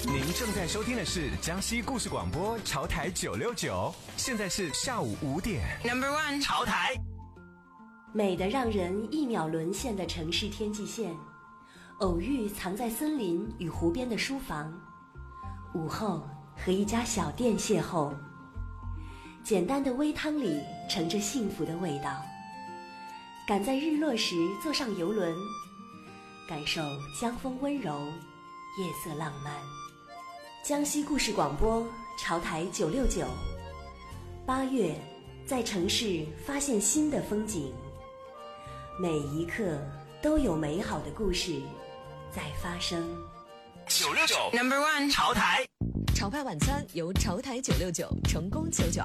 您正在收听的是江西故事广播潮台969，现在是下午5点。 Number one， 潮台。 美得让人一秒沦陷的城市天际线，偶遇藏在森林与湖边的书房，午后和一家小店邂逅，简单的微汤里盛着幸福的味道。赶在日落时坐上游轮，感受江风温柔，夜色浪漫。江西故事广播潮台969，8月在城市发现新的风景，每一刻都有美好的故事在发生。 969 Number one， 潮台。 潮派晚餐由潮台969成功992